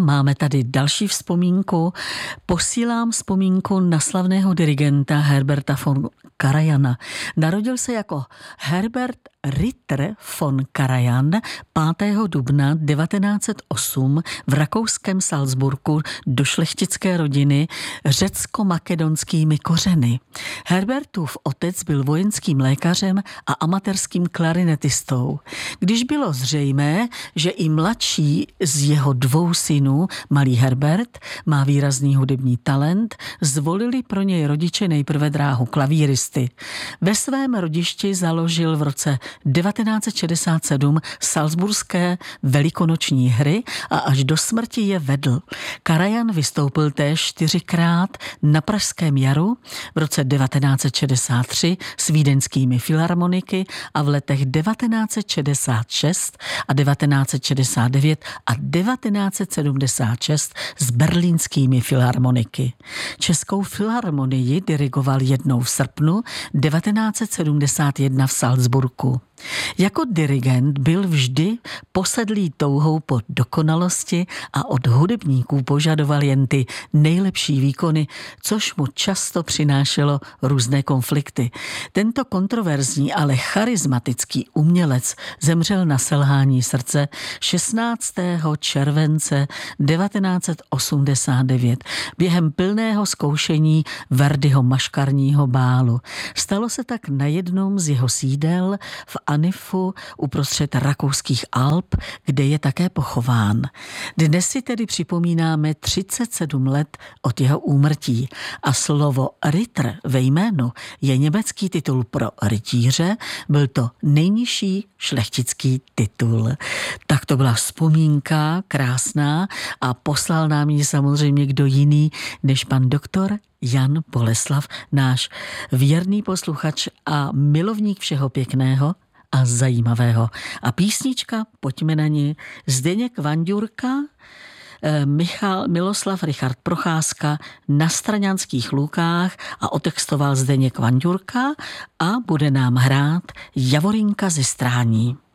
máme tady další vzpomínku. Posílám vzpomínku na slavného dirigenta Herberta von Karajana. Narodil se jako Herbert Ritter von Karajan 5. dubna 1908 v rakouském Salzburgu do šlechtické rodiny řecko-makedonskými kořeny. Herbertův otec byl vojenským lékařem a amatérským klarinetistou. Když bylo zřejmé, že i mladší z jeho 2 synů, malý Herbert, má výrazný hudební talent, zvolili pro něj rodiče nejprve dráhu klavíristy. Ve svém rodišti založil v roce 1967 salzburské velikonoční hry a až do smrti je vedl. Karajan vystoupil též 4krát na Pražském jaru v roce 1963 s vídeňskými filharmoniky a v letech 1966 a 1969 a 1976 s berlínskými filharmoniky. Českou filharmonii dirigoval jednou v srpnu 1971 v Salzburgu. Jako dirigent byl vždy posedlý touhou po dokonalosti a od hudebníků požadoval jen ty nejlepší výkony, což mu často přinášelo různé konflikty. Tento kontroverzní, ale charismatický umělec zemřel na selhání srdce 16. července 1989 během pilného zkoušení Verdiho maškarního bálu. Stalo se tak na jednom z jeho sídel v Anifu uprostřed rakouských Alp, kde je také pochován. Dnes si tedy připomínáme 37 let od jeho úmrtí a slovo Ritter ve jménu je německý titul pro rytíře, byl to nejnižší šlechtický titul. Tak to byla vzpomínka krásná a poslal nám ji samozřejmě kdo jiný než pan doktor Jan Boleslav, náš věrný posluchač a milovník všeho pěkného a zajímavého. A písnička, pojďme na ní, Zdeněk Vanďurka, Miloslav Richard Procházka na Straňanských lůkách a otextoval Zdeněk Vanďurka a bude nám hrát Javorinka ze Strání.